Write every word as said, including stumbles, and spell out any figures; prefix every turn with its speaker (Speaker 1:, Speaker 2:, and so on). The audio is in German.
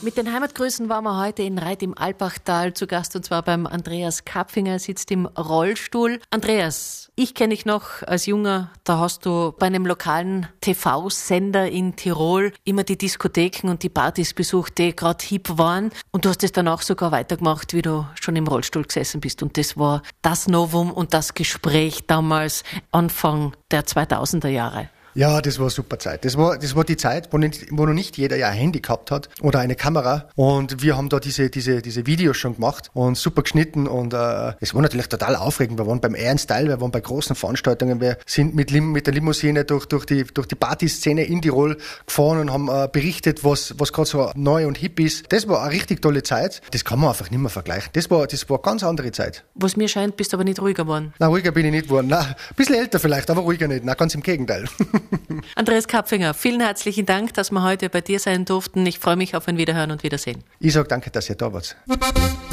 Speaker 1: Mit den Heimatgrüßen waren wir heute in Reit im Alpachtal zu Gast, und zwar beim Andreas Kapfinger. Er sitzt im Rollstuhl. Andreas, ich kenne dich noch als Junger, da hast du bei einem lokalen T V-Sender in Tirol immer die Diskotheken und die Partys besucht, die gerade hip waren. Und du hast es dann auch sogar weitergemacht, wie du schon im Rollstuhl gesessen bist. Und das war das Novum und das Gespräch damals Anfang der zweitausender Jahre.
Speaker 2: Ja, das war eine super Zeit. Das war, das war die Zeit, wo, nicht, wo noch nicht jeder ja ein Handy gehabt hat oder eine Kamera. Und wir haben da diese, diese, diese Videos schon gemacht und super geschnitten. Und äh, es war natürlich total aufregend. Wir waren beim Air and Style, wir waren bei großen Veranstaltungen. Wir sind mit, Lim, mit der Limousine durch, durch die, durch die Partyszene in Tirol gefahren und haben äh, berichtet, was, was gerade so neu und hip ist. Das war eine richtig tolle Zeit. Das kann man einfach nicht mehr vergleichen. Das war, das war eine ganz andere Zeit.
Speaker 1: Was mir scheint, bist du aber nicht ruhiger geworden.
Speaker 2: Nein, ruhiger bin ich nicht geworden. Nein, ein bisschen älter vielleicht, aber ruhiger nicht. Nein, ganz im Gegenteil.
Speaker 1: Andreas Kapfinger, vielen herzlichen Dank, dass wir heute bei dir sein durften. Ich freue mich auf ein Wiederhören und Wiedersehen.
Speaker 2: Ich sage danke, dass ihr da wart.